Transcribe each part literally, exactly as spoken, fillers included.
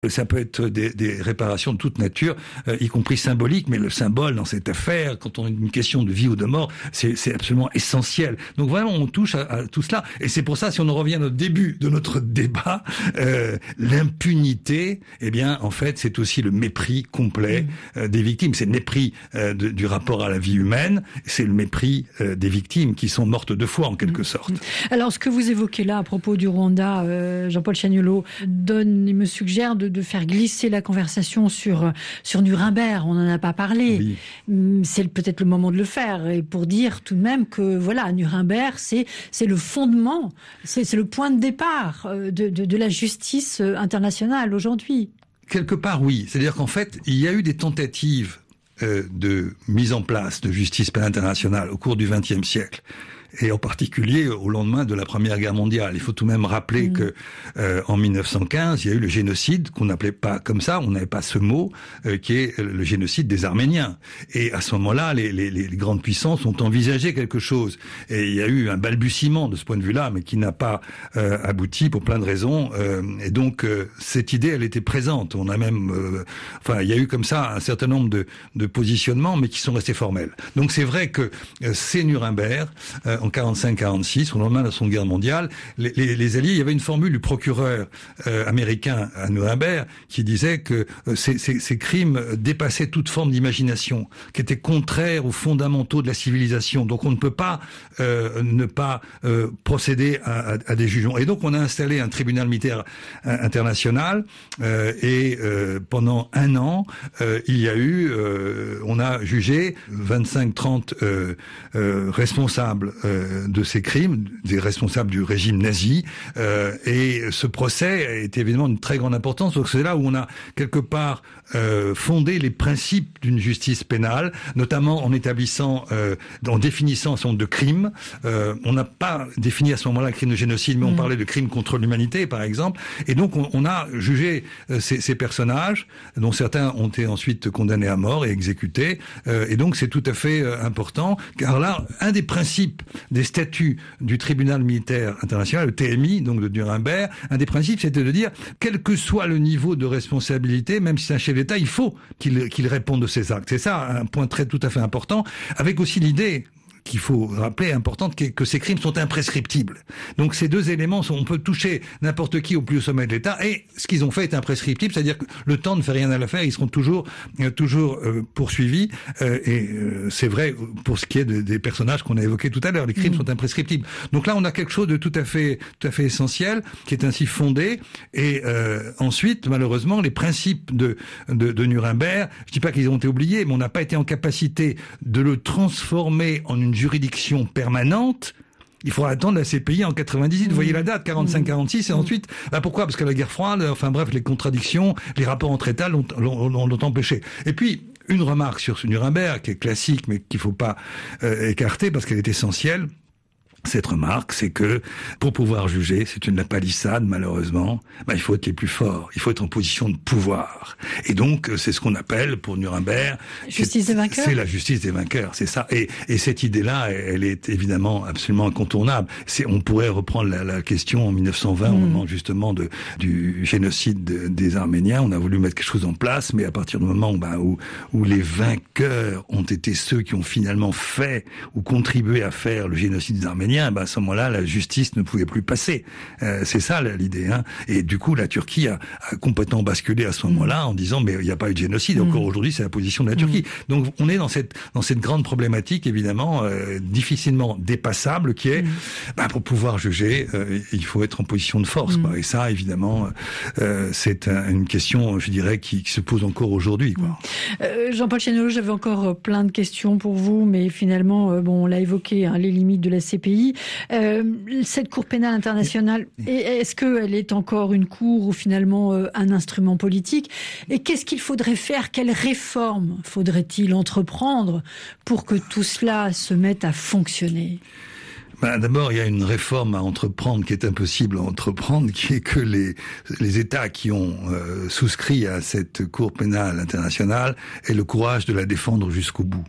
Ça peut être des, des réparations de toute nature, euh, y compris symboliques, mais le symbole dans cette affaire, quand on a une question de vie ou de mort, c'est, c'est absolument essentiel. Donc vraiment, on touche à, à tout cela. Et c'est pour ça, si on en revient au début de notre débat, euh, l'impunité, eh bien, en fait, c'est aussi le mépris complet euh, des victimes. C'est le mépris euh, de, du rapport à la vie humaine, c'est le mépris euh, des victimes qui sont mortes de foi, en quelque sorte. Alors, ce que vous évoquez là, à propos du Rwanda, euh, Jean-Paul Chaniolo, donne, il me suggère de de faire glisser la conversation sur sur Nuremberg. On n'en a pas parlé. Oui. C'est peut-être le moment de le faire, et pour dire tout de même que voilà, Nuremberg, c'est c'est le fondement, c'est c'est le point de départ de de, de la justice internationale aujourd'hui. Quelque part, oui. C'est-à-dire qu'en fait, il y a eu des tentatives euh, de mise en place de justice pénale internationale au cours du vingtième siècle. Et en particulier au lendemain de la Première Guerre mondiale. Il faut tout de même rappeler mmh. que euh, en mille neuf cent quinze, il y a eu le génocide qu'on n'appelait pas comme ça, on n'avait pas ce mot, euh, qui est le génocide des Arméniens. Et à ce moment-là, les, les, les grandes puissances ont envisagé quelque chose. Et il y a eu un balbutiement de ce point de vue-là, mais qui n'a pas euh, abouti pour plein de raisons. Euh, et donc euh, cette idée, elle était présente. On a même, euh, enfin, il y a eu comme ça un certain nombre de, de positionnements, mais qui sont restés formels. Donc c'est vrai que euh, c'est Nuremberg. Euh, en quarante-cinq quarante-six, au lendemain de la Seconde Guerre mondiale, les, les, les Alliés, il y avait une formule du procureur euh, américain à Nuremberg qui disait que euh, ces, ces, ces crimes dépassaient toute forme d'imagination, qui étaient contraires aux fondamentaux de la civilisation. Donc on ne peut pas euh, ne pas euh, procéder à, à, à des jugements. Et donc on a installé un tribunal militaire international euh, et euh, pendant un an, euh, il y a eu, euh, on a jugé vingt-cinq trente euh, euh, responsables euh, de ces crimes, des responsables du régime nazi, euh, et ce procès est évidemment d'une très grande importance, donc c'est là où on a quelque part euh, fondé les principes d'une justice pénale, notamment en établissant, euh, en définissant un certain nombre de crimes. Euh, on n'a pas défini à ce moment-là le crime de génocide, mais on mmh. parlait de crimes contre l'humanité, par exemple, et donc on, on a jugé euh, ces, ces personnages, dont certains ont été ensuite condamnés à mort et exécutés, euh, et donc c'est tout à fait euh, important, car là, un des principes des statuts du tribunal militaire international, le T M I, donc de Nuremberg, un des principes, c'était de dire, quel que soit le niveau de responsabilité, même si c'est un chef d'État, il faut qu'il, qu'il réponde de ses actes. C'est ça un point très tout à fait important, avec aussi l'idée qu'il faut rappeler, importante, que ces crimes sont imprescriptibles. Donc ces deux éléments, sont, on peut toucher n'importe qui au plus haut sommet de l'État, et ce qu'ils ont fait est imprescriptible, c'est-à-dire que le temps ne fait rien à l'affaire, ils seront toujours euh, toujours euh, poursuivis, euh, et euh, c'est vrai pour ce qui est de, des personnages qu'on a évoqués tout à l'heure, les crimes mmh. sont imprescriptibles. Donc là, on a quelque chose de tout à fait tout à fait essentiel, qui est ainsi fondé, et euh, ensuite, malheureusement, les principes de, de, de Nuremberg, je dis pas qu'ils ont été oubliés, mais on n'a pas été en capacité de le transformer en une juridiction permanente. Il faudra attendre la C P I en quatre-vingt-dix-huit. Vous voyez la date, quarante-cinq quarante-six, et ensuite, bah pourquoi? Parce que la guerre froide, enfin bref, les contradictions, les rapports entre États l'ont, l'ont, l'ont empêché. Et puis, une remarque sur ce Nuremberg, qui est classique, mais qu'il faut pas euh, écarter, parce qu'elle est essentielle. Cette remarque, c'est que pour pouvoir juger, c'est une palissade, malheureusement, bah, il faut être les plus forts, il faut être en position de pouvoir. Et donc, c'est ce qu'on appelle, pour Nuremberg... Justice des vainqueurs. C'est la justice des vainqueurs, c'est ça. Et, et cette idée-là, elle est évidemment absolument incontournable. C'est, on pourrait reprendre la, la question en mille neuf cent vingt, mmh. au moment justement de, du génocide de, des Arméniens. On a voulu mettre quelque chose en place, mais à partir du moment bah, où, où les vainqueurs ont été ceux qui ont finalement fait ou contribué à faire le génocide des Arméniens, ben à ce moment-là, la justice ne pouvait plus passer. Euh, c'est ça l'idée. Hein. Et du coup, la Turquie a, a complètement basculé à ce moment-là en disant mais il n'y a pas eu de génocide. Mmh. Encore aujourd'hui, c'est la position de la Turquie. Mmh. Donc on est dans cette dans cette grande problématique évidemment euh, difficilement dépassable qui est mmh. ben, pour pouvoir juger, euh, il faut être en position de force. Mmh. Quoi. Et ça, évidemment, euh, c'est un, une question, je dirais, qui, qui se pose encore aujourd'hui. Quoi. Euh, Jean-Paul Chaniolo, j'avais encore plein de questions pour vous, mais finalement, euh, bon, on l'a évoqué, hein, les limites de la C P I. Euh, cette Cour pénale internationale, est-ce qu'elle est encore une cour ou finalement euh, un instrument politique? Et qu'est-ce qu'il faudrait faire? Quelles réformes faudrait-il entreprendre pour que tout cela se mette à fonctionner? Ben, d'abord, il y a une réforme à entreprendre qui est impossible à entreprendre, qui est que les, les États qui ont euh, souscrit à cette Cour pénale internationale aient le courage de la défendre jusqu'au bout.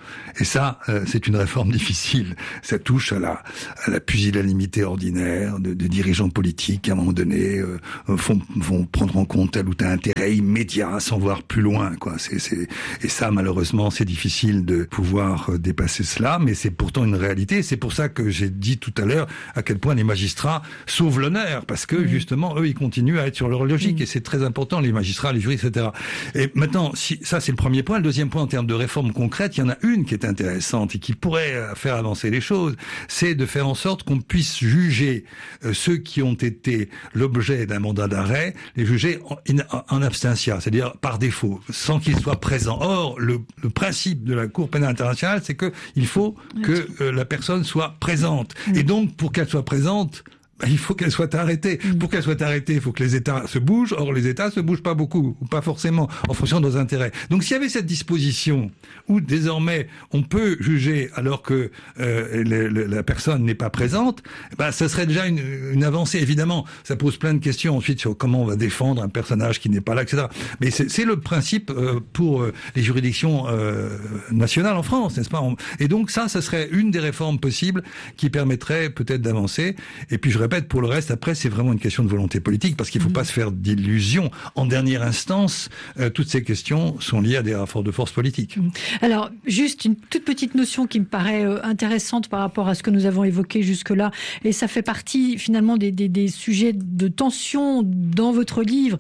Et ça, euh, c'est une réforme difficile. Ça touche à la, à la pusillanimité ordinaire de, de dirigeants politiques qui, à un moment donné, euh, font, vont prendre en compte tel ou tel intérêt immédiat sans voir plus loin, quoi. C'est, c'est, et ça, malheureusement, c'est difficile de pouvoir euh, dépasser cela, mais c'est pourtant une réalité. C'est pour ça que j'ai dit tout à l'heure à quel point les magistrats sauvent l'honneur, parce que, mmh. justement, eux, ils continuent à être sur leur logique, mmh. et c'est très important, les magistrats, les juristes, et cetera. Et maintenant, si, ça, c'est le premier point. Le deuxième point, en termes de réforme concrète, il y en a une qui est intéressante et qui pourrait faire avancer les choses, c'est de faire en sorte qu'on puisse juger euh, ceux qui ont été l'objet d'un mandat d'arrêt, les juger en, en absentia, c'est-à-dire par défaut, sans qu'ils soient présents. Or, le, le principe de la Cour pénale internationale, c'est que il faut que euh, la personne soit présente. Et donc, pour qu'elle soit présente, ben, il faut qu'elle soit arrêtée. Mmh. Pour qu'elle soit arrêtée, il faut que les États se bougent. Or, les États se bougent pas beaucoup, ou pas forcément, en fonction de nos intérêts. Donc, s'il y avait cette disposition où désormais on peut juger alors que euh, le, le, la personne n'est pas présente, ben, ça serait déjà une, une avancée. Évidemment, ça pose plein de questions ensuite sur comment on va défendre un personnage qui n'est pas là, et cetera. Mais c'est, c'est le principe euh, pour euh, les juridictions euh, nationales en France, n'est-ce pas ? Et donc, ça, ça serait une des réformes possibles qui permettrait peut-être d'avancer. Et puis, je répète, pour le reste, après, c'est vraiment une question de volonté politique, parce qu'il ne faut mmh. pas se faire d'illusions. En dernière instance, euh, toutes ces questions sont liées à des rapports de force politiques. Mmh. Alors, juste une toute petite notion qui me paraît euh, intéressante par rapport à ce que nous avons évoqué jusque-là, et ça fait partie finalement des, des, des sujets de tension dans votre livre.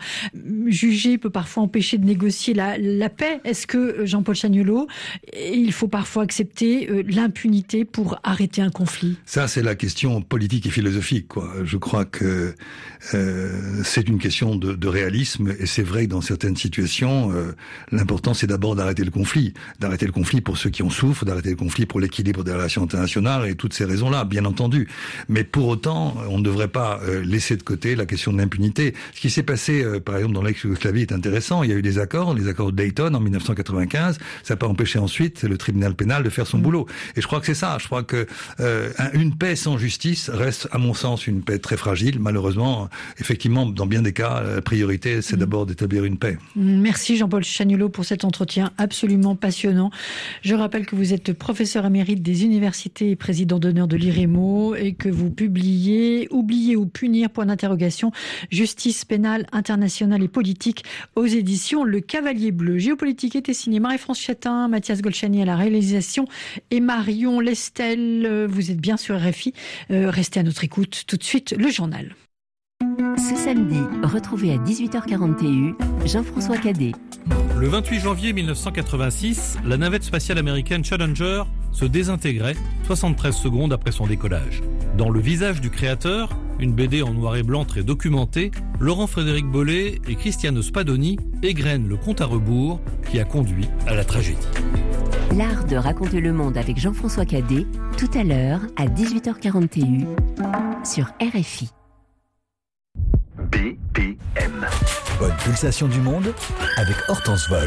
Juger peut parfois empêcher de négocier la, la paix. Est-ce que, Jean-Paul Chagnollaud, il faut parfois accepter euh, l'impunité pour arrêter un conflit ? Ça, c'est la question politique et philosophique. Quoi. Je crois que euh, c'est une question de, de réalisme, et c'est vrai que dans certaines situations, euh, l'important c'est d'abord d'arrêter le conflit, d'arrêter le conflit pour ceux qui en souffrent, d'arrêter le conflit pour l'équilibre des relations internationales et toutes ces raisons-là, bien entendu. Mais pour autant, on ne devrait pas euh, laisser de côté la question de l'impunité. Ce qui s'est passé, euh, par exemple, dans l'ex-Yougoslavie est intéressant. Il y a eu des accords, les accords de Dayton en dix-neuf cent quatre-vingt-quinze. Ça n'a pas empêché ensuite le tribunal pénal de faire son mmh. boulot. Et je crois que c'est ça. Je crois que euh, une paix sans justice reste, à mon sens, une paix très fragile. Malheureusement, effectivement, dans bien des cas, la priorité, c'est mmh. d'abord d'établir une paix. Merci Jean-Paul Chagnollaud pour cet entretien absolument passionnant. Je rappelle que vous êtes professeur émérite des universités et président d'honneur de l'I R E M O, et que vous publiez « Oublier ou punir ?» point d'interrogation, justice pénale internationale et politique aux éditions Le Cavalier Bleu. Géopolitique était signé Marie-France Chatin, Mathias Golchani à la réalisation et Marion Lestel. Vous êtes bien sur R F I. Euh, restez à notre écoute. Tout de suite, le journal. Ce samedi, retrouvez à dix-huit heures quarante et un Jean-François Cadet. Le vingt-huit janvier mille neuf cent quatre-vingt-six, la navette spatiale américaine Challenger se désintégrait soixante-treize secondes après son décollage. Dans Le visage du créateur, une B D en noir et blanc très documentée, Laurent-Frédéric Bollet et Cristiano Spadoni égrènent le compte à rebours qui a conduit à la tragédie. L'art de raconter le monde avec Jean-François Cadet, tout à l'heure à dix-huit heures quarante et un sur R F I. B P M. Bonne pulsation du monde avec Hortense Vol.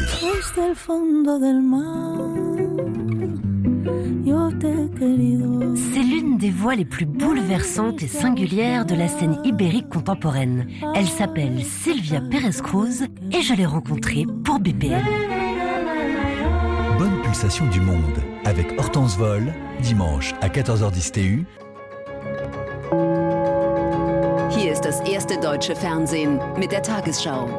C'est l'une des voix les plus bouleversantes et singulières de la scène ibérique contemporaine. Elle s'appelle Silvia Pérez-Cruz et je l'ai rencontrée pour B P M. Bonne pulsation du monde avec Hortense Vol, dimanche à quatorze heures dix T U. Hier ist das erste deutsche Fernsehen mit der Tagesschau.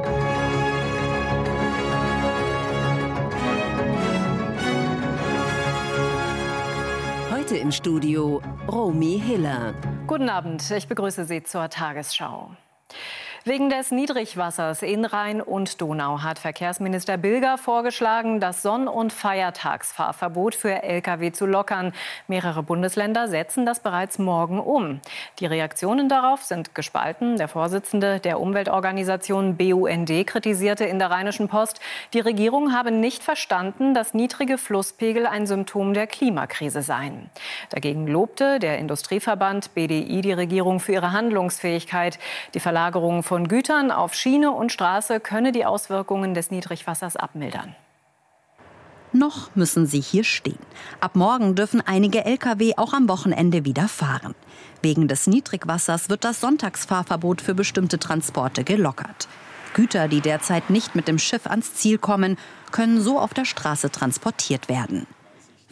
Heute im Studio Romy Hiller. Guten Abend, ich begrüße Sie zur Tagesschau. Wegen des Niedrigwassers in Rhein und Donau hat Verkehrsminister Bilger vorgeschlagen, das Sonn- und Feiertagsfahrverbot für L K W zu lockern. Mehrere Bundesländer setzen das bereits morgen um. Die Reaktionen darauf sind gespalten. Der Vorsitzende der Umweltorganisation B U N D kritisierte in der Rheinischen Post, die Regierung habe nicht verstanden, dass niedrige Flusspegel ein Symptom der Klimakrise seien. Dagegen lobte der Industrieverband B D I die Regierung für ihre Handlungsfähigkeit. Die Verlagerung von Gütern auf Schiene und Straße könne die Auswirkungen des Niedrigwassers abmildern. Noch müssen sie hier stehen. Ab morgen dürfen einige L K W auch am Wochenende wieder fahren. Wegen des Niedrigwassers wird das Sonntagsfahrverbot für bestimmte Transporte gelockert. Güter, die derzeit nicht mit dem Schiff ans Ziel kommen, können so auf der Straße transportiert werden.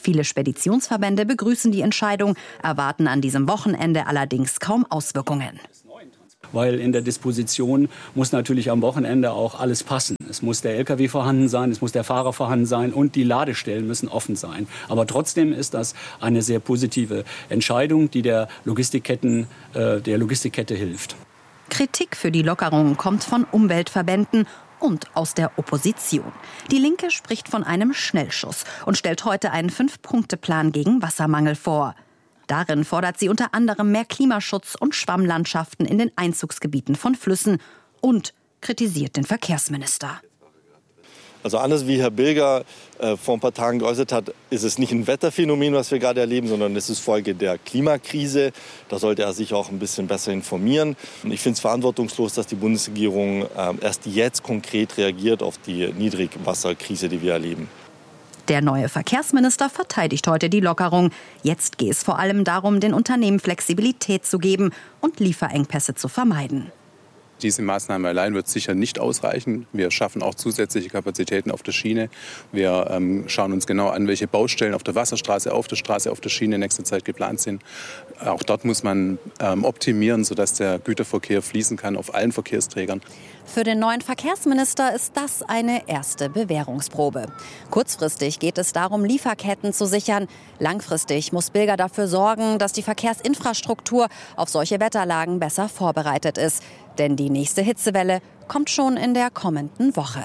Viele Speditionsverbände begrüßen die Entscheidung, erwarten an diesem Wochenende allerdings kaum Auswirkungen. Weil in der Disposition muss natürlich am Wochenende auch alles passen. Es muss der L K W vorhanden sein, es muss der Fahrer vorhanden sein und die Ladestellen müssen offen sein. Aber trotzdem ist das eine sehr positive Entscheidung, die der Logistikketten, äh, der Logistikkette hilft. Kritik für die Lockerungen kommt von Umweltverbänden und aus der Opposition. Die Linke spricht von einem Schnellschuss und stellt heute einen Fünf-Punkte-Plan gegen Wassermangel vor. Darin fordert sie unter anderem mehr Klimaschutz und Schwammlandschaften in den Einzugsgebieten von Flüssen und kritisiert den Verkehrsminister. Also anders wie Herr Bilger äh, vor ein paar Tagen geäußert hat, ist es nicht ein Wetterphänomen, was wir gerade erleben, sondern es ist Folge der Klimakrise. Da sollte er sich auch ein bisschen besser informieren. Und ich finde es verantwortungslos, dass die Bundesregierung äh, erst jetzt konkret reagiert auf die Niedrigwasserkrise, die wir erleben. Der neue Verkehrsminister verteidigt heute die Lockerung. Jetzt geht es vor allem darum, den Unternehmen Flexibilität zu geben und Lieferengpässe zu vermeiden. Diese Maßnahme allein wird sicher nicht ausreichen. Wir schaffen auch zusätzliche Kapazitäten auf der Schiene. Wir ähm, schauen uns genau an, welche Baustellen auf der Wasserstraße, auf der Straße, auf der Schiene in nächster Zeit geplant sind. Auch dort muss man ähm, optimieren, sodass der Güterverkehr fließen kann auf allen Verkehrsträgern. Für den neuen Verkehrsminister ist das eine erste Bewährungsprobe. Kurzfristig geht es darum, Lieferketten zu sichern. Langfristig muss Bilger dafür sorgen, dass die Verkehrsinfrastruktur auf solche Wetterlagen besser vorbereitet ist. Denn die nächste Hitzewelle kommt schon in der kommenden Woche.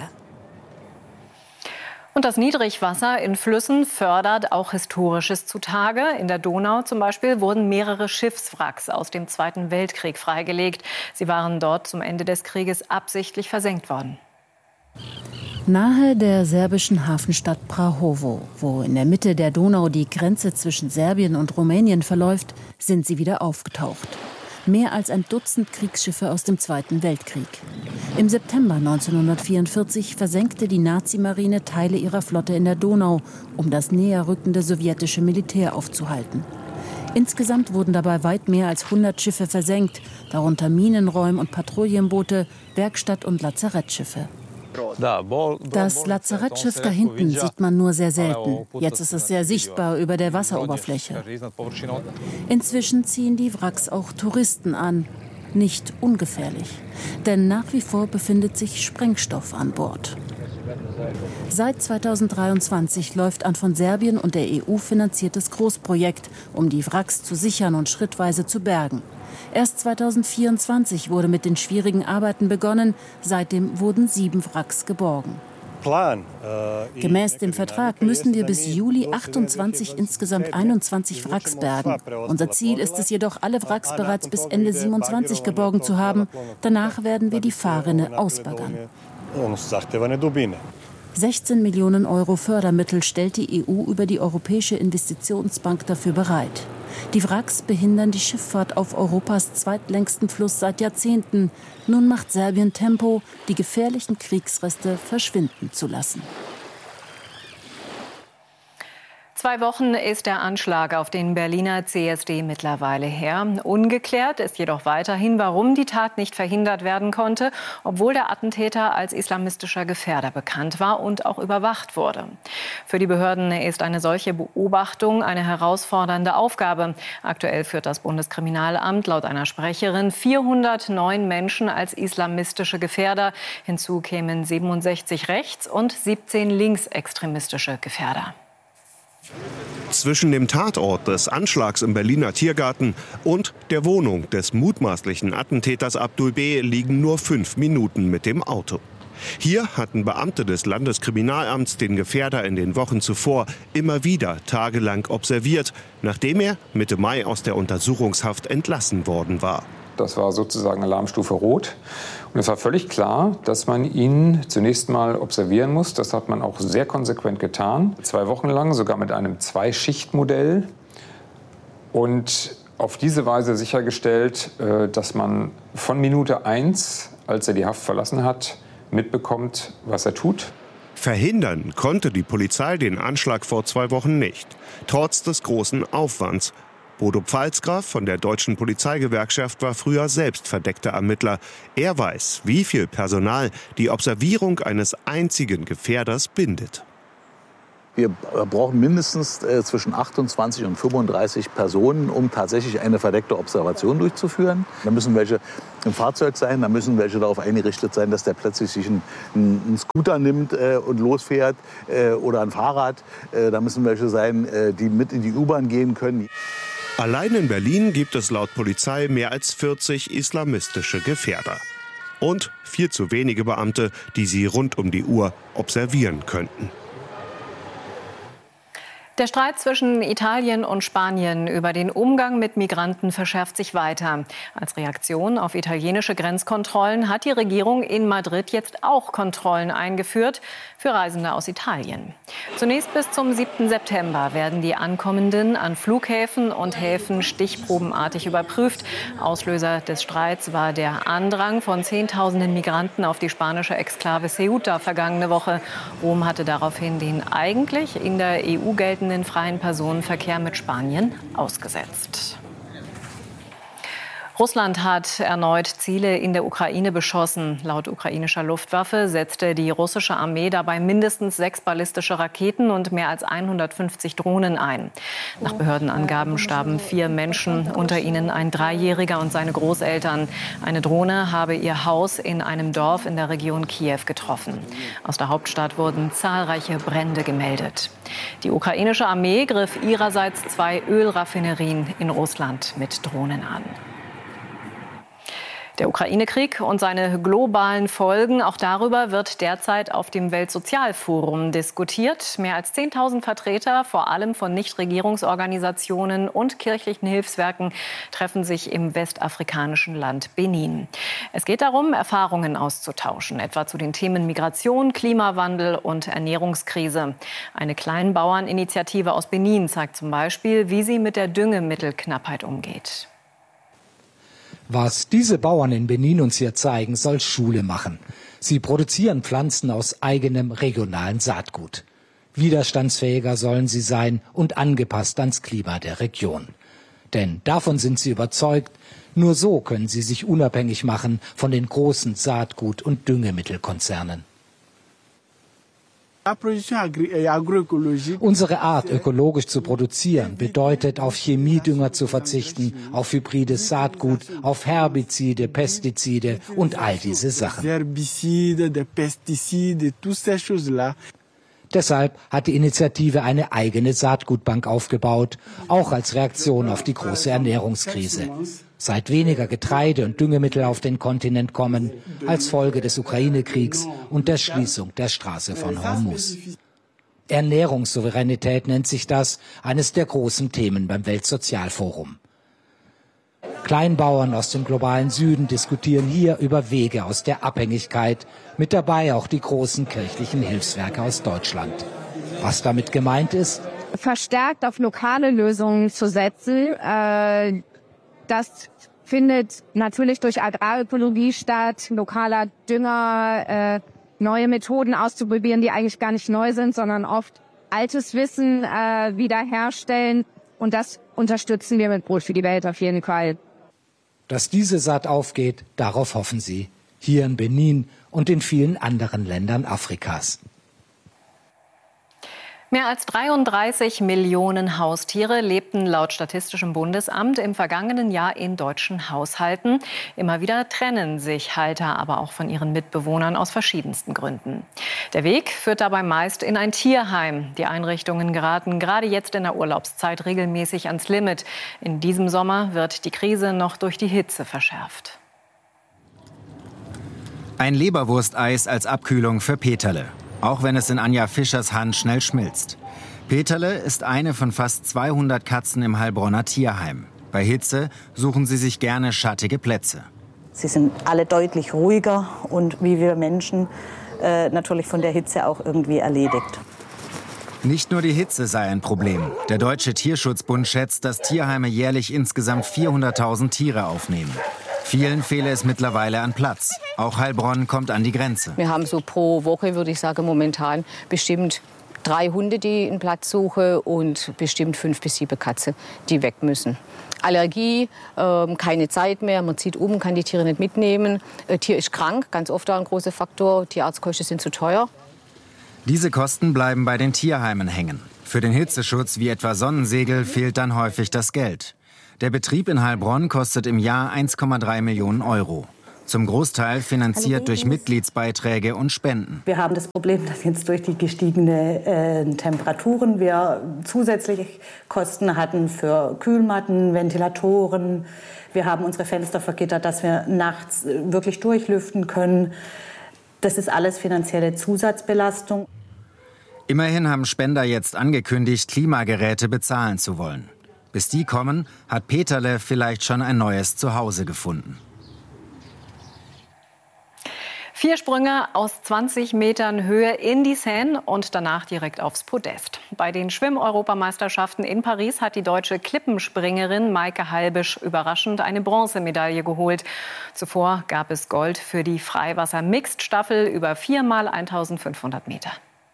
Und das Niedrigwasser in Flüssen fördert auch Historisches zutage. In der Donau zum Beispiel wurden mehrere Schiffswracks aus dem Zweiten Weltkrieg freigelegt. Sie waren dort zum Ende des Krieges absichtlich versenkt worden. Nahe der serbischen Hafenstadt Prahovo, wo in der Mitte der Donau die Grenze zwischen Serbien und Rumänien verläuft, sind sie wieder aufgetaucht. Mehr als ein Dutzend Kriegsschiffe aus dem Zweiten Weltkrieg. Im September neunzehnhundertvierundvierzig versenkte die Nazimarine Teile ihrer Flotte in der Donau, um das näher rückende sowjetische Militär aufzuhalten. Insgesamt wurden dabei weit mehr als hundert Schiffe versenkt, darunter Minenräum- und Patrouillenboote, Werkstatt- und Lazarettschiffe. Das Lazarettschiff da hinten sieht man nur sehr selten. Jetzt ist es sehr sichtbar über der Wasseroberfläche. Inzwischen ziehen die Wracks auch Touristen an. Nicht ungefährlich, denn nach wie vor befindet sich Sprengstoff an Bord. Seit zweitausenddreiundzwanzig läuft ein von Serbien und der E U finanziertes Großprojekt, um die Wracks zu sichern und schrittweise zu bergen. Erst zweitausendvierundzwanzig wurde mit den schwierigen Arbeiten begonnen. Seitdem wurden sieben Wracks geborgen. Gemäß dem Vertrag müssen wir bis Juli achtundzwanzig insgesamt einundzwanzig Wracks bergen. Unser Ziel ist es jedoch, alle Wracks bereits bis Ende siebenundzwanzig geborgen zu haben. Danach werden wir die Fahrrinne ausbaggern. sechzehn Millionen Euro Fördermittel stellt die E U über die Europäische Investitionsbank dafür bereit. Die Wracks behindern die Schifffahrt auf Europas zweitlängsten Fluss seit Jahrzehnten. Nun macht Serbien Tempo, die gefährlichen Kriegsreste verschwinden zu lassen. Zwei Wochen ist der Anschlag auf den Berliner C S D mittlerweile her. Ungeklärt ist jedoch weiterhin, warum die Tat nicht verhindert werden konnte, obwohl der Attentäter als islamistischer Gefährder bekannt war und auch überwacht wurde. Für die Behörden ist eine solche Beobachtung eine herausfordernde Aufgabe. Aktuell führt das Bundeskriminalamt laut einer Sprecherin vierhundertneun Menschen als islamistische Gefährder. Hinzu kämen siebenundsechzig rechts- und siebzehn linksextremistische Gefährder. Zwischen dem Tatort des Anschlags im Berliner Tiergarten und der Wohnung des mutmaßlichen Attentäters Abdul B. liegen nur fünf Minuten mit dem Auto. Hier hatten Beamte des Landeskriminalamts den Gefährder in den Wochen zuvor immer wieder tagelang observiert, nachdem er Mitte Mai aus der Untersuchungshaft entlassen worden war. Das war sozusagen Alarmstufe Rot. Und es war völlig klar, dass man ihn zunächst mal observieren muss. Das hat man auch sehr konsequent getan. Zwei Wochen lang, sogar mit einem Zwei-Schicht-Modell. Und auf diese Weise sichergestellt, dass man von Minute eins, als er die Haft verlassen hat, mitbekommt, was er tut. Verhindern konnte die Polizei den Anschlag vor zwei Wochen nicht, trotz des großen Aufwands. Bodo Pfalzgraf von der Deutschen Polizeigewerkschaft war früher selbst verdeckter Ermittler. Er weiß, wie viel Personal die Observierung eines einzigen Gefährders bindet. Wir brauchen mindestens äh, zwischen achtundzwanzig und fünfunddreißig Personen, um tatsächlich eine verdeckte Observation durchzuführen. Da müssen welche im Fahrzeug sein, da müssen welche darauf eingerichtet sein, dass der plötzlich sich einen, einen Scooter nimmt äh, und losfährt äh, oder ein Fahrrad. Äh, da müssen welche sein, äh, die mit in die U-Bahn gehen können. Allein in Berlin gibt es laut Polizei mehr als vierzig islamistische Gefährder. Und viel zu wenige Beamte, die sie rund um die Uhr observieren könnten. Der Streit zwischen Italien und Spanien über den Umgang mit Migranten verschärft sich weiter. Als Reaktion auf italienische Grenzkontrollen hat die Regierung in Madrid jetzt auch Kontrollen eingeführt für Reisende aus Italien. Zunächst bis zum siebten September werden die Ankommenden an Flughäfen und Häfen stichprobenartig überprüft. Auslöser des Streits war der Andrang von Zehntausenden Migranten auf die spanische Exklave Ceuta vergangene Woche. Rom hatte daraufhin den eigentlich in der E U geltenden den freien Personenverkehr mit Spanien ausgesetzt. Russland hat erneut Ziele in der Ukraine beschossen. Laut ukrainischer Luftwaffe setzte die russische Armee dabei mindestens sechs ballistische Raketen und mehr als hundertfünfzig Drohnen ein. Nach Behördenangaben starben vier Menschen, unter ihnen ein Dreijähriger und seine Großeltern. Eine Drohne habe ihr Haus in einem Dorf in der Region Kiew getroffen. Aus der Hauptstadt wurden zahlreiche Brände gemeldet. Die ukrainische Armee griff ihrerseits zwei Ölraffinerien in Russland mit Drohnen an. Der Ukraine-Krieg und seine globalen Folgen, auch darüber wird derzeit auf dem Weltsozialforum diskutiert. Mehr als zehntausend Vertreter, vor allem von Nichtregierungsorganisationen und kirchlichen Hilfswerken, treffen sich im westafrikanischen Land Benin. Es geht darum, Erfahrungen auszutauschen, etwa zu den Themen Migration, Klimawandel und Ernährungskrise. Eine Kleinbauerninitiative aus Benin zeigt zum Beispiel, wie sie mit der Düngemittelknappheit umgeht. Was diese Bauern in Benin uns hier zeigen, soll Schule machen. Sie produzieren Pflanzen aus eigenem regionalen Saatgut. Widerstandsfähiger sollen sie sein und angepasst ans Klima der Region. Denn davon sind sie überzeugt, nur so können sie sich unabhängig machen von den großen Saatgut- und Düngemittelkonzernen. Unsere Art, ökologisch zu produzieren, bedeutet, auf Chemiedünger zu verzichten, auf hybrides Saatgut, auf Herbizide, Pestizide und all diese Sachen. Deshalb hat die Initiative eine eigene Saatgutbank aufgebaut, auch als Reaktion auf die große Ernährungskrise. Seit weniger Getreide und Düngemittel auf den Kontinent kommen, als Folge des Ukraine-Kriegs und der Schließung der Straße von Hormuz. Ernährungssouveränität nennt sich das, eines der großen Themen beim Weltsozialforum. Kleinbauern aus dem globalen Süden diskutieren hier über Wege aus der Abhängigkeit, mit dabei auch die großen kirchlichen Hilfswerke aus Deutschland. Was damit gemeint ist? Verstärkt auf lokale Lösungen zu setzen, äh, das findet natürlich durch Agrarökologie statt, lokaler Dünger, äh, neue Methoden auszuprobieren, die eigentlich gar nicht neu sind, sondern oft altes Wissen äh, wiederherstellen. Und das unterstützen wir mit Brot für die Welt auf jeden Fall. Dass diese Saat aufgeht, darauf hoffen sie. Hier in Benin und in vielen anderen Ländern Afrikas. Mehr als dreiunddreißig Millionen Haustiere lebten laut Statistischem Bundesamt im vergangenen Jahr in deutschen Haushalten. Immer wieder trennen sich Halter aber auch von ihren Mitbewohnern aus verschiedensten Gründen. Der Weg führt dabei meist in ein Tierheim. Die Einrichtungen geraten gerade jetzt in der Urlaubszeit regelmäßig ans Limit. In diesem Sommer wird die Krise noch durch die Hitze verschärft. Ein Leberwursteis als Abkühlung für Peterle. Auch wenn es in Anja Fischers Hand schnell schmilzt. Peterle ist eine von fast zweihundert Katzen im Heilbronner Tierheim. Bei Hitze suchen sie sich gerne schattige Plätze. Sie sind alle deutlich ruhiger und wie wir Menschen äh, natürlich von der Hitze auch irgendwie erledigt. Nicht nur die Hitze sei ein Problem. Der Deutsche Tierschutzbund schätzt, dass Tierheime jährlich insgesamt vierhunderttausend Tiere aufnehmen. Vielen fehle es mittlerweile an Platz. Auch Heilbronn kommt an die Grenze. Wir haben so pro Woche, würde ich sagen, momentan bestimmt drei Hunde, die einen Platz suchen und bestimmt fünf bis sieben Katzen, die weg müssen. Allergie, äh, keine Zeit mehr, man zieht um, kann die Tiere nicht mitnehmen. Äh, Tier ist krank, ganz oft auch ein großer Faktor. Tierarztkosten sind zu teuer. Diese Kosten bleiben bei den Tierheimen hängen. Für den Hitzeschutz wie etwa Sonnensegel fehlt dann häufig das Geld. Der Betrieb in Heilbronn kostet im Jahr eins Komma drei Millionen Euro. Zum Großteil finanziert durch Mitgliedsbeiträge und Spenden. Wir haben das Problem, dass jetzt durch die gestiegenen äh, Temperaturen wir zusätzliche Kosten hatten für Kühlmatten, Ventilatoren. Wir haben unsere Fenster vergittert, dass wir nachts wirklich durchlüften können. Das ist alles finanzielle Zusatzbelastung. Immerhin haben Spender jetzt angekündigt, Klimageräte bezahlen zu wollen. Bis die kommen, hat Peterle vielleicht schon ein neues Zuhause gefunden. Vier Sprünge aus zwanzig Metern Höhe in die Seine und danach direkt aufs Podest. Bei den Schwimm-Europameisterschaften in Paris hat die deutsche Klippenspringerin Maike Halbisch überraschend eine Bronzemedaille geholt. Zuvor gab es Gold für die Freiwasser-Mixed-Staffel über vier mal eintausendfünfhundert Meter.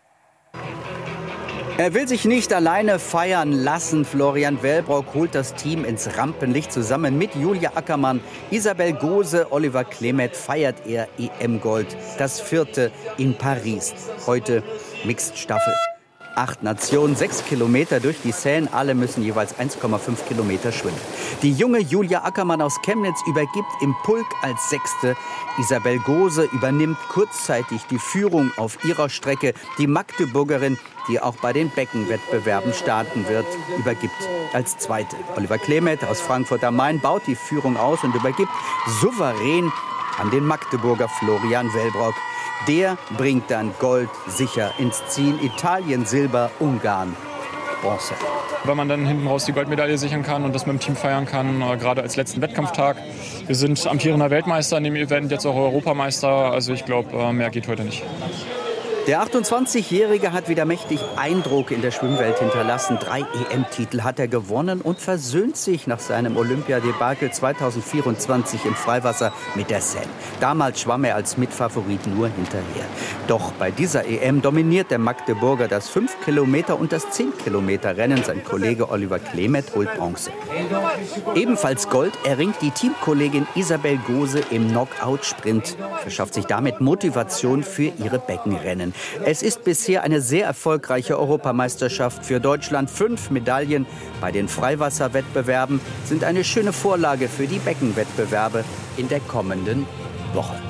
Er will sich nicht alleine feiern lassen. Florian Wellbrock holt das Team ins Rampenlicht. Zusammen mit Julia Ackermann, Isabel Gose, Oliver Klemet feiert er E M-Gold. Das vierte in Paris. Heute Mixed-Staffel. Acht Nationen, sechs Kilometer durch die Seine. Alle müssen jeweils eins Komma fünf Kilometer schwimmen. Die junge Julia Ackermann aus Chemnitz übergibt im Pulk als Sechste. Isabel Gose übernimmt kurzzeitig die Führung auf ihrer Strecke. Die Magdeburgerin, die auch bei den Beckenwettbewerben starten wird, übergibt als Zweite. Oliver Klemet aus Frankfurt am Main baut die Führung aus und übergibt souverän an den Magdeburger Florian Wellbrock. Der bringt dann Gold sicher ins Ziel. Italien Silber, Ungarn Bronze. Weil man dann hinten raus die Goldmedaille sichern kann und das mit dem Team feiern kann, gerade als letzten Wettkampftag. Wir sind amtierender Weltmeister in dem Event, jetzt auch Europameister. Also ich glaube, mehr geht heute nicht. Der achtundzwanzigjährige hat wieder mächtig Eindruck in der Schwimmwelt hinterlassen. Drei E M-Titel hat er gewonnen und versöhnt sich nach seinem Olympiadebakel zweitausendvierundzwanzig im Freiwasser mit der Seine. Damals schwamm er als Mitfavorit nur hinterher. Doch bei dieser E M dominiert der Magdeburger das fünf Kilometer und das zehn Kilometer Rennen. Sein Kollege Oliver Klemet holt Bronze. Ebenfalls Gold erringt die Teamkollegin Isabel Gose im Knockout-Sprint. Verschafft sich damit Motivation für ihre Beckenrennen. Es ist bisher eine sehr erfolgreiche Europameisterschaft für Deutschland. Fünf Medaillen bei den Freiwasserwettbewerben sind eine schöne Vorlage für die Beckenwettbewerbe in der kommenden Woche.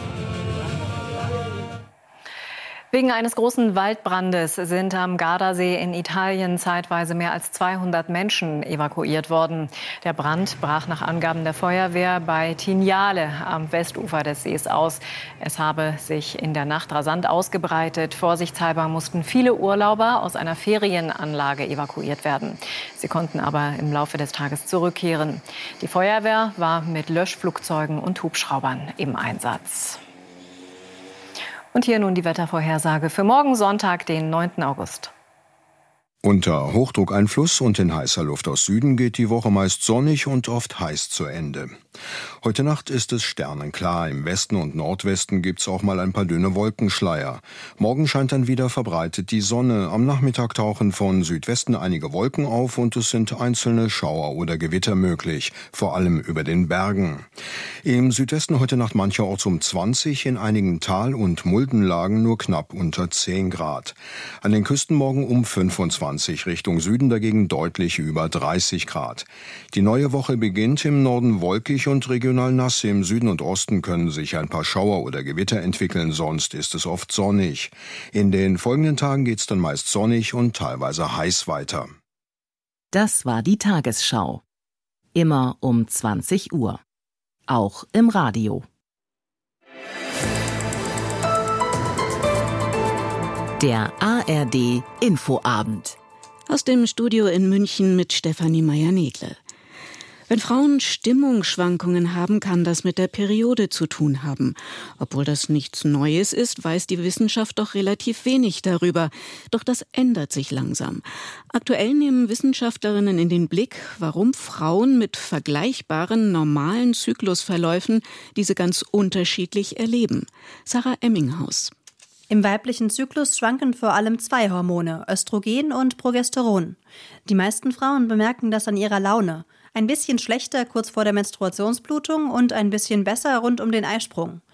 Wegen eines großen Waldbrandes sind am Gardasee in Italien zeitweise mehr als zweihundert Menschen evakuiert worden. Der Brand brach nach Angaben der Feuerwehr bei Tignale am Westufer des Sees aus. Es habe sich in der Nacht rasant ausgebreitet. Vorsichtshalber mussten viele Urlauber aus einer Ferienanlage evakuiert werden. Sie konnten aber im Laufe des Tages zurückkehren. Die Feuerwehr war mit Löschflugzeugen und Hubschraubern im Einsatz. Und hier nun die Wettervorhersage für morgen Sonntag, den neunten August. Unter Hochdruckeinfluss und in heißer Luft aus Süden geht die Woche meist sonnig und oft heiß zu Ende. Heute Nacht ist es sternenklar. Im Westen und Nordwesten gibt's auch mal ein paar dünne Wolkenschleier. Morgen scheint dann wieder verbreitet die Sonne. Am Nachmittag tauchen von Südwesten einige Wolken auf und es sind einzelne Schauer oder Gewitter möglich, vor allem über den Bergen. Im Südwesten heute Nacht mancherorts um zwanzig, in einigen Tal- und Muldenlagen nur knapp unter zehn Grad. An den Küsten morgen um fünfundzwanzig. Richtung Süden dagegen deutlich über dreißig Grad. Die neue Woche beginnt im Norden wolkig und regional nass. Im Süden und Osten können sich ein paar Schauer oder Gewitter entwickeln, sonst ist es oft sonnig. In den folgenden Tagen geht es dann meist sonnig und teilweise heiß weiter. Das war die Tagesschau. Immer um zwanzig Uhr. Auch im Radio. Der A R D Infoabend. Aus dem Studio in München mit Stefanie Meyer-Negle. Wenn Frauen Stimmungsschwankungen haben, kann das mit der Periode zu tun haben. Obwohl das nichts Neues ist, weiß die Wissenschaft doch relativ wenig darüber. Doch das ändert sich langsam. Aktuell nehmen Wissenschaftlerinnen in den Blick, warum Frauen mit vergleichbaren normalen Zyklusverläufen diese ganz unterschiedlich erleben. Sarah Emminghaus. Im weiblichen Zyklus schwanken vor allem zwei Hormone, Östrogen und Progesteron. Die meisten Frauen bemerken das an ihrer Laune. Ein bisschen schlechter kurz vor der Menstruationsblutung und ein bisschen besser rund um den Eisprung.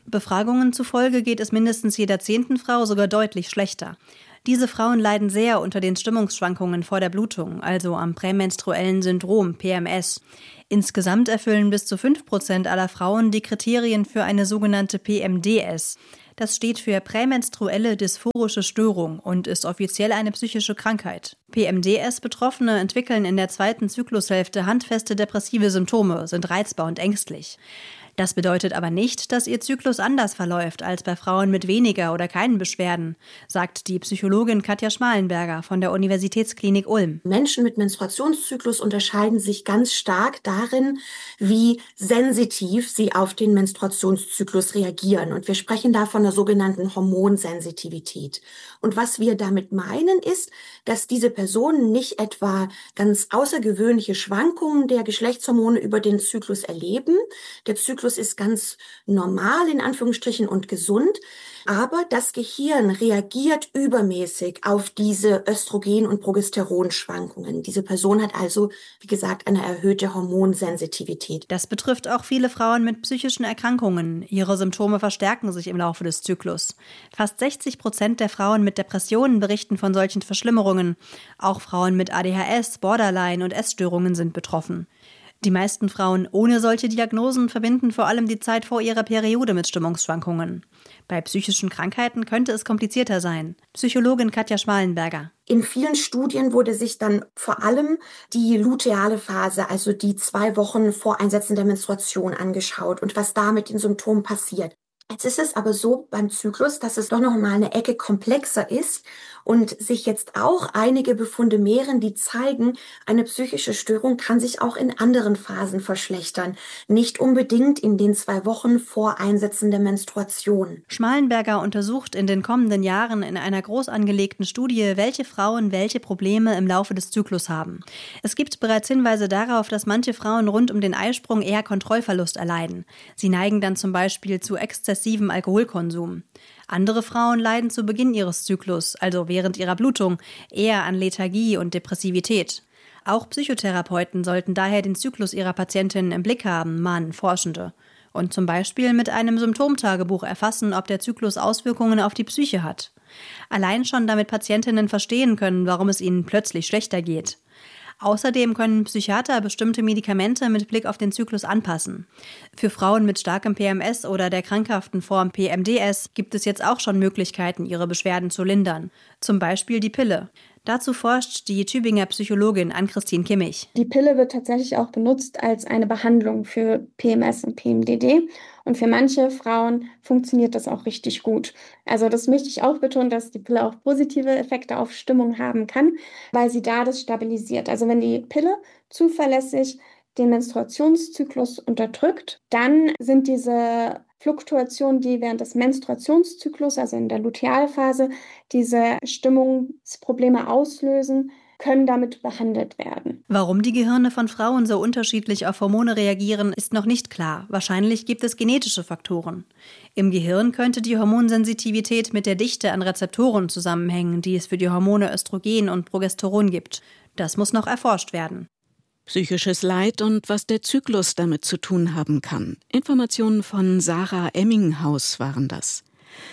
Befragungen zufolge geht es mindestens jeder zehnten Frau sogar deutlich schlechter. Diese Frauen leiden sehr unter den Stimmungsschwankungen vor der Blutung, also am prämenstruellen Syndrom, P M S. Insgesamt erfüllen bis zu fünf Prozent aller Frauen die Kriterien für eine sogenannte P M D S. Das steht für prämenstruelle dysphorische Störung und ist offiziell eine psychische Krankheit. P M D S-Betroffene entwickeln in der zweiten Zyklushälfte handfeste depressive Symptome, sind reizbar und ängstlich. Das bedeutet aber nicht, dass ihr Zyklus anders verläuft als bei Frauen mit weniger oder keinen Beschwerden, sagt die Psychologin Katja Schmalenberger von der Universitätsklinik Ulm. Menschen mit Menstruationszyklus unterscheiden sich ganz stark darin, wie sensitiv sie auf den Menstruationszyklus reagieren. Und wir sprechen da von der sogenannten Hormonsensitivität. Und was wir damit meinen, ist, dass diese Personen nicht etwa ganz außergewöhnliche Schwankungen der Geschlechtshormone über den Zyklus erleben. Der Zyklus ist ganz normal in Anführungsstrichen und gesund, aber das Gehirn reagiert übermäßig auf diese Östrogen- und Progesteronschwankungen. Diese Person hat also, wie gesagt, eine erhöhte Hormonsensitivität. Das betrifft auch viele Frauen mit psychischen Erkrankungen. Ihre Symptome verstärken sich im Laufe des Zyklus. Fast sechzig Prozent der Frauen mit Depressionen berichten von solchen Verschlimmerungen. Auch Frauen mit A D H S, Borderline und Essstörungen sind betroffen. Die meisten Frauen ohne solche Diagnosen verbinden vor allem die Zeit vor ihrer Periode mit Stimmungsschwankungen. Bei psychischen Krankheiten könnte es komplizierter sein. Psychologin Katja Schmalenberger. In vielen Studien wurde sich dann vor allem die luteale Phase, also die zwei Wochen vor Einsetzen der Menstruation, angeschaut und was da mit den Symptomen passiert. Jetzt ist es aber so beim Zyklus, dass es doch noch mal eine Ecke komplexer ist und sich jetzt auch einige Befunde mehren, die zeigen, eine psychische Störung kann sich auch in anderen Phasen verschlechtern, nicht unbedingt in den zwei Wochen vor Einsetzen der Menstruation. Schmalenberger untersucht in den kommenden Jahren in einer groß angelegten Studie, welche Frauen welche Probleme im Laufe des Zyklus haben. Es gibt bereits Hinweise darauf, dass manche Frauen rund um den Eisprung eher Kontrollverlust erleiden. Sie neigen dann zum Beispiel zu exzessivem Alkoholkonsum. Andere Frauen leiden zu Beginn ihres Zyklus, also während ihrer Blutung, eher an Lethargie und Depressivität. Auch Psychotherapeuten sollten daher den Zyklus ihrer Patientinnen im Blick haben, mahnen Forschende. Und zum Beispiel mit einem Symptomtagebuch erfassen, ob der Zyklus Auswirkungen auf die Psyche hat. Allein schon damit Patientinnen verstehen können, warum es ihnen plötzlich schlechter geht. Außerdem können Psychiater bestimmte Medikamente mit Blick auf den Zyklus anpassen. Für Frauen mit starkem P M S oder der krankhaften Form P M D S gibt es jetzt auch schon Möglichkeiten, ihre Beschwerden zu lindern. Zum Beispiel die Pille. Dazu forscht die Tübinger Psychologin Ann-Christine Kimmich. Die Pille wird tatsächlich auch benutzt als eine Behandlung für P M S und P M D D. Und für manche Frauen funktioniert das auch richtig gut. Also das möchte ich auch betonen, dass die Pille auch positive Effekte auf Stimmung haben kann, weil sie da das stabilisiert. Also wenn die Pille zuverlässig den Menstruationszyklus unterdrückt, dann sind diese Fluktuationen, die während des Menstruationszyklus, also in der Lutealphase, diese Stimmungsprobleme auslösen, können damit behandelt werden. Warum die Gehirne von Frauen so unterschiedlich auf Hormone reagieren, ist noch nicht klar. Wahrscheinlich gibt es genetische Faktoren. Im Gehirn könnte die Hormonsensitivität mit der Dichte an Rezeptoren zusammenhängen, die es für die Hormone Östrogen und Progesteron gibt. Das muss noch erforscht werden. Psychisches Leid und was der Zyklus damit zu tun haben kann. Informationen von Sarah Emminghaus waren das.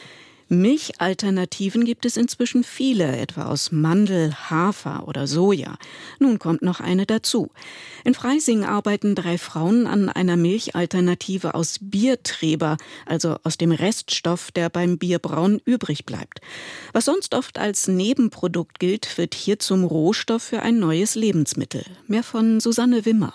Milchalternativen gibt es inzwischen viele, etwa aus Mandel, Hafer oder Soja. Nun kommt noch eine dazu. In Freising arbeiten drei Frauen an einer Milchalternative aus Biertreber, also aus dem Reststoff, der beim Bierbrauen übrig bleibt. Was sonst oft als Nebenprodukt gilt, wird hier zum Rohstoff für ein neues Lebensmittel. Mehr von Susanne Wimmer.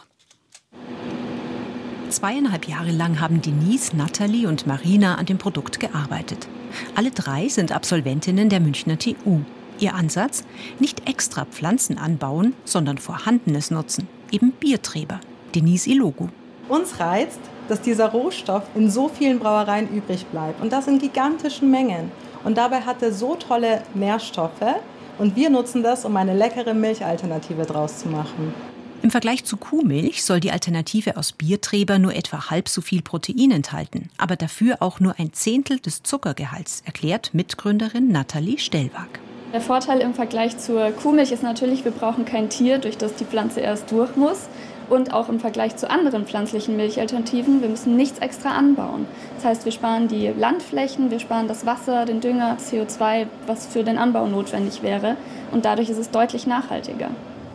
Zweieinhalb Jahre lang haben Denise, Nathalie und Marina an dem Produkt gearbeitet. Alle drei sind Absolventinnen der Münchner T U. Ihr Ansatz? Nicht extra Pflanzen anbauen, sondern Vorhandenes nutzen. Eben Biertreber. Denise Ilogu. Uns reizt, dass dieser Rohstoff in so vielen Brauereien übrig bleibt. Und das in gigantischen Mengen. Und dabei hat er so tolle Nährstoffe. Und wir nutzen das, um eine leckere Milchalternative draus zu machen. Im Vergleich zu Kuhmilch soll die Alternative aus Biertreber nur etwa halb so viel Protein enthalten, aber dafür auch nur ein Zehntel des Zuckergehalts, erklärt Mitgründerin Nathalie Stellwag. Der Vorteil im Vergleich zur Kuhmilch ist natürlich, wir brauchen kein Tier, durch das die Pflanze erst durch muss. Und auch im Vergleich zu anderen pflanzlichen Milchalternativen, wir müssen nichts extra anbauen. Das heißt, wir sparen die Landflächen, wir sparen das Wasser, den Dünger, C O zwei, was für den Anbau notwendig wäre. Und dadurch ist es deutlich nachhaltiger.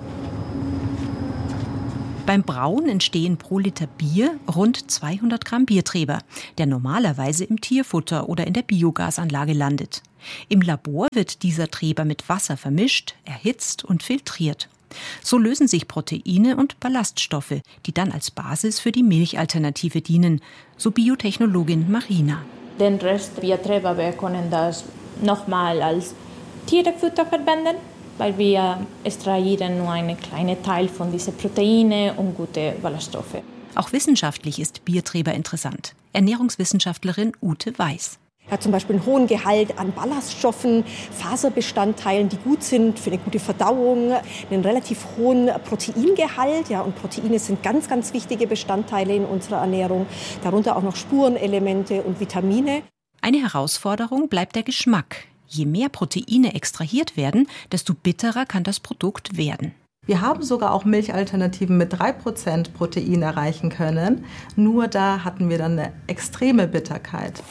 Beim Brauen entstehen pro Liter Bier rund zweihundert Gramm Biertreber, der normalerweise im Tierfutter oder in der Biogasanlage landet. Im Labor wird dieser Treber mit Wasser vermischt, erhitzt und filtriert. So lösen sich Proteine und Ballaststoffe, die dann als Basis für die Milchalternative dienen, so Biotechnologin Marina. Den Rest Biertreber, wir können das nochmal als Tierfutter verwenden, weil wir extrahieren nur einen kleinen Teil von diesen Proteinen und gute Ballaststoffe. Auch wissenschaftlich ist Biertreber interessant. Ernährungswissenschaftlerin Ute Weiß. Er hat zum Beispiel einen hohen Gehalt an Ballaststoffen, Faserbestandteilen, die gut sind für eine gute Verdauung, einen relativ hohen Proteingehalt. Ja, und Proteine sind ganz, ganz wichtige Bestandteile in unserer Ernährung, darunter auch noch Spurenelemente und Vitamine. Eine Herausforderung bleibt der Geschmack. Je mehr Proteine extrahiert werden, desto bitterer kann das Produkt werden. Wir haben sogar auch Milchalternativen mit drei Prozent Protein erreichen können. Nur da hatten wir dann eine extreme Bitterkeit.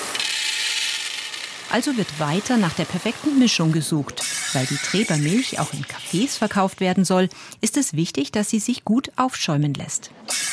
Also wird weiter nach der perfekten Mischung gesucht. Weil die Trebermilch auch in Cafés verkauft werden soll, ist es wichtig, dass sie sich gut aufschäumen lässt.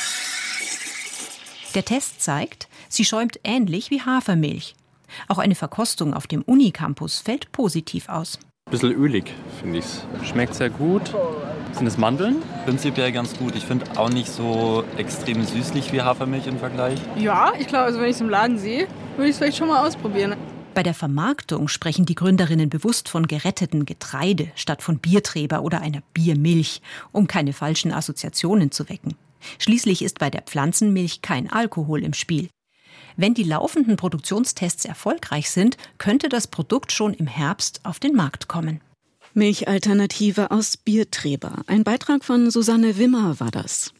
Der Test zeigt, sie schäumt ähnlich wie Hafermilch. Auch eine Verkostung auf dem Unicampus fällt positiv aus. Ein bisschen ölig, finde ich es. Schmeckt sehr gut. Sind es Mandeln? Prinzipiell ganz gut. Ich finde auch nicht so extrem süßlich wie Hafermilch im Vergleich. Ja, ich glaube, also wenn ich es im Laden sehe, würde ich es vielleicht schon mal ausprobieren. Bei der Vermarktung sprechen die Gründerinnen bewusst von geretteten Getreide statt von Biertreber oder einer Biermilch, um keine falschen Assoziationen zu wecken. Schließlich ist bei der Pflanzenmilch kein Alkohol im Spiel. Wenn die laufenden Produktionstests erfolgreich sind, könnte das Produkt schon im Herbst auf den Markt kommen. Milchalternative aus Biertreber. Ein Beitrag von Susanne Wimmer war das.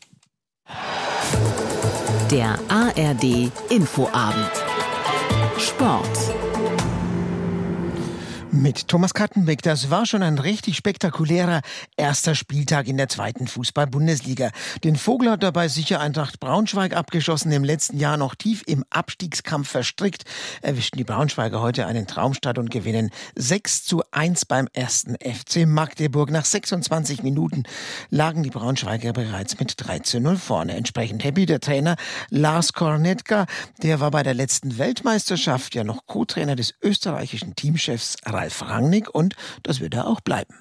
Der A R D Infoabend. Sport. Mit Thomas Kattenbeck, das war schon ein richtig spektakulärer erster Spieltag in der zweiten Fußball-Bundesliga. Den Vogel hat dabei sicher Eintracht Braunschweig abgeschossen, im letzten Jahr noch tief im Abstiegskampf verstrickt. Erwischten die Braunschweiger heute einen Traumstart und gewinnen sechs zu eins beim ersten F C Magdeburg. Nach sechsundzwanzig Minuten lagen die Braunschweiger bereits mit drei zu null vorne. Entsprechend happy der Trainer Lars Kornetka, der war bei der letzten Weltmeisterschaft ja noch Co-Trainer des österreichischen Teamchefs Ralf Rangnick, und das wird er auch bleiben.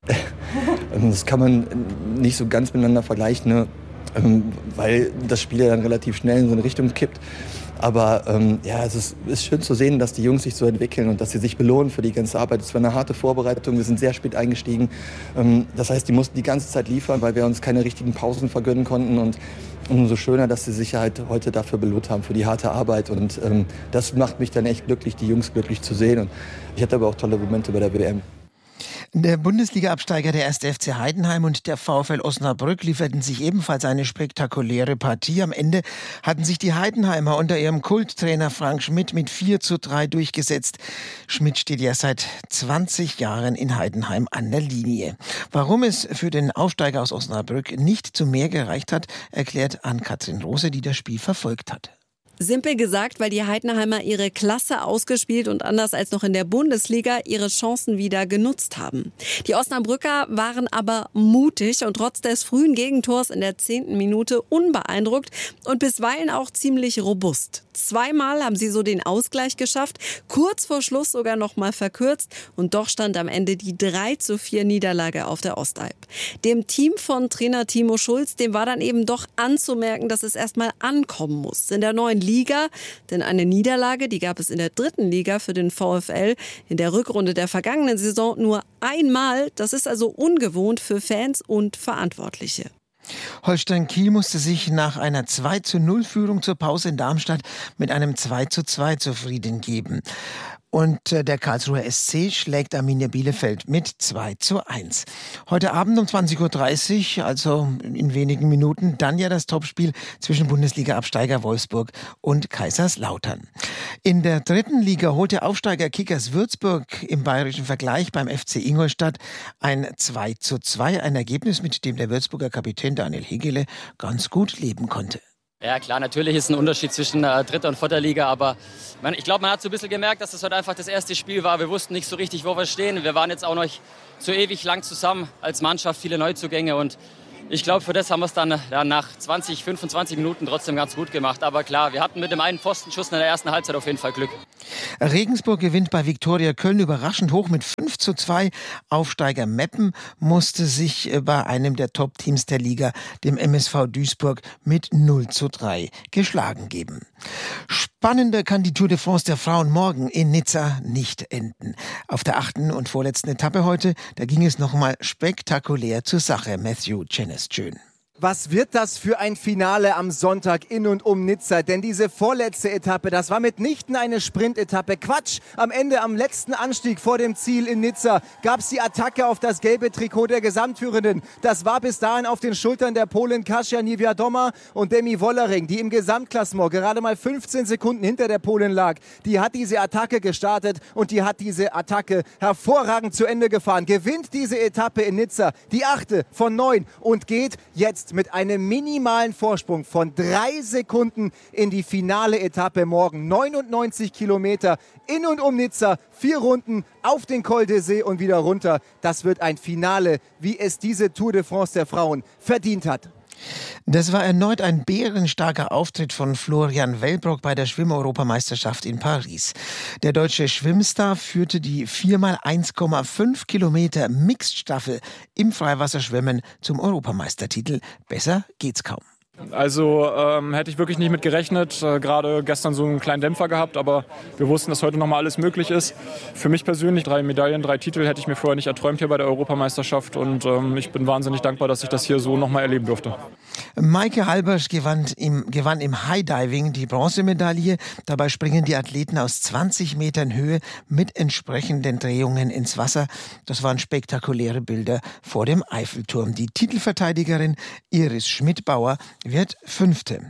Das kann man nicht so ganz miteinander vergleichen, ne? Weil das Spiel ja dann relativ schnell in so eine Richtung kippt. Aber ähm, ja, es ist, ist schön zu sehen, dass die Jungs sich so entwickeln und dass sie sich belohnen für die ganze Arbeit. Es war eine harte Vorbereitung, wir sind sehr spät eingestiegen. Ähm, das heißt, die mussten die ganze Zeit liefern, weil wir uns keine richtigen Pausen vergönnen konnten. Und umso schöner, dass sie sich halt heute dafür belohnt haben, für die harte Arbeit. Und ähm, das macht mich dann echt glücklich, die Jungs glücklich zu sehen. Und ich hatte aber auch tolle Momente bei der W M. Der Bundesliga-Absteiger der erste F C Heidenheim und der VfL Osnabrück lieferten sich ebenfalls eine spektakuläre Partie. Am Ende hatten sich die Heidenheimer unter ihrem Kulttrainer Frank Schmidt mit vier zu drei durchgesetzt. Schmidt steht ja seit zwanzig Jahren in Heidenheim an der Linie. Warum es für den Aufsteiger aus Osnabrück nicht zu mehr gereicht hat, erklärt Ann-Kathrin Rose, die das Spiel verfolgt hat. Simpel gesagt, weil die Heidenheimer ihre Klasse ausgespielt und anders als noch in der Bundesliga ihre Chancen wieder genutzt haben. Die Osnabrücker waren aber mutig und trotz des frühen Gegentors in der zehnten Minute unbeeindruckt und bisweilen auch ziemlich robust. Zweimal haben sie so den Ausgleich geschafft, kurz vor Schluss sogar noch mal verkürzt, und doch stand am Ende die drei zu vier Niederlage auf der Ostalb. Dem Team von Trainer Timo Schulz, dem war dann eben doch anzumerken, dass es erstmal ankommen muss in der neuen Liga, denn eine Niederlage, die gab es in der dritten Liga für den VfL in der Rückrunde der vergangenen Saison nur einmal. Das ist also ungewohnt für Fans und Verantwortliche. Holstein Kiel musste sich nach einer zwei zu null Führung zur Pause in Darmstadt mit einem zwei zu zwei zufrieden geben. Und der Karlsruher S C schlägt Arminia Bielefeld mit zwei zu eins. Heute Abend um zwanzig Uhr dreißig, also in wenigen Minuten, dann ja das Topspiel zwischen Bundesliga-Absteiger Wolfsburg und Kaiserslautern. In der dritten Liga holt der Aufsteiger Kickers Würzburg im bayerischen Vergleich beim F C Ingolstadt ein zwei zu zwei, ein Ergebnis, mit dem der Würzburger Kapitän Daniel Hegele ganz gut leben konnte. Ja klar, natürlich ist ein Unterschied zwischen äh, dritter und vierter Liga, aber man, ich glaube, man hat so ein bisschen gemerkt, dass das heute einfach das erste Spiel war. Wir wussten nicht so richtig, wo wir stehen. Wir waren jetzt auch noch so ewig lang zusammen als Mannschaft, viele Neuzugänge und ich glaube, für das haben wir es dann ja, nach zwanzig, fünfundzwanzig Minuten trotzdem ganz gut gemacht. Aber klar, wir hatten mit dem einen Pfostenschuss in der ersten Halbzeit auf jeden Fall Glück. Regensburg gewinnt bei Viktoria Köln überraschend hoch mit fünf zu zwei. Aufsteiger Meppen musste sich bei einem der Top-Teams der Liga, dem M S V Duisburg, mit null zu drei geschlagen geben. Spannender kann die Tour de France der Frauen morgen in Nizza nicht enden. Auf der achten und vorletzten Etappe heute, da ging es nochmal spektakulär zur Sache. Matthew Chenestschön. Was wird das für ein Finale am Sonntag in und um Nizza? Denn diese vorletzte Etappe, das war mitnichten eine Sprintetappe. Quatsch! Am Ende, am letzten Anstieg vor dem Ziel in Nizza, gab es die Attacke auf das gelbe Trikot der Gesamtführenden. Das war bis dahin auf den Schultern der Polin Kasia Niewiadoma und Demi Wollering, die im Gesamtklassement gerade mal fünfzehn Sekunden hinter der Polin lag. Die hat diese Attacke gestartet und die hat diese Attacke hervorragend zu Ende gefahren. Gewinnt diese Etappe in Nizza, die achte von neun und geht jetzt mit einem minimalen Vorsprung von drei Sekunden in die finale Etappe morgen. neunundneunzig Kilometer in und um Nizza, vier Runden auf den Col d'Essai und wieder runter. Das wird ein Finale, wie es diese Tour de France der Frauen verdient hat. Das war erneut ein bärenstarker Auftritt von Florian Wellbrock bei der Schwimm-Europameisterschaft in Paris. Der deutsche Schwimmstar führte die vier mal eins Komma fünf Kilometer Mixed-Staffel im Freiwasserschwimmen zum Europameistertitel. Besser geht's kaum. Also ähm, hätte ich wirklich nicht mit gerechnet. Äh, gerade gestern so einen kleinen Dämpfer gehabt, aber wir wussten, dass heute nochmal alles möglich ist. Für mich persönlich drei Medaillen, drei Titel hätte ich mir vorher nicht erträumt hier bei der Europameisterschaft und ähm, ich bin wahnsinnig dankbar, dass ich das hier so nochmal erleben durfte. Maike Halbersch gewann im, gewann im High-Diving die Bronzemedaille. Dabei springen die Athleten aus zwanzig Metern Höhe mit entsprechenden Drehungen ins Wasser. Das waren spektakuläre Bilder vor dem Eiffelturm. Die Titelverteidigerin Iris Schmidbauer wird Fünfte.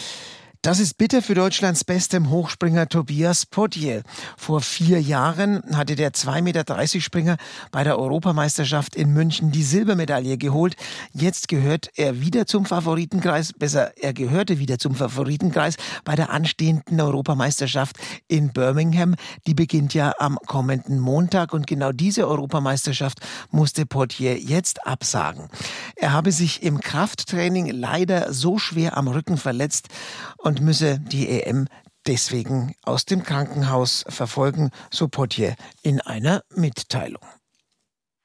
Das ist bitter für Deutschlands bestem Hochspringer Tobias Potier. Vor vier Jahren hatte der zwei Meter dreißig Springer bei der Europameisterschaft in München die Silbermedaille geholt. Jetzt gehört er wieder zum Favoritenkreis, besser, er gehörte wieder zum Favoritenkreis bei der anstehenden Europameisterschaft in Birmingham. Die beginnt ja am kommenden Montag und genau diese Europameisterschaft musste Potier jetzt absagen. Er habe sich im Krafttraining leider so schwer am Rücken verletzt und müsse die E M deswegen aus dem Krankenhaus verfolgen, so Potier in einer Mitteilung.